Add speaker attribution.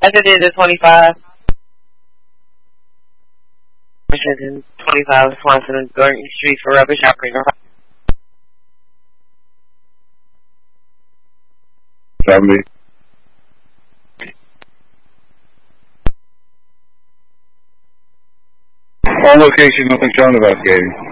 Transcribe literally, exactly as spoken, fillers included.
Speaker 1: As it is at twenty-five. twenty-five Swanson and Gordon Street for rubbish operator.
Speaker 2: Family. On location, nothing shown about Katie.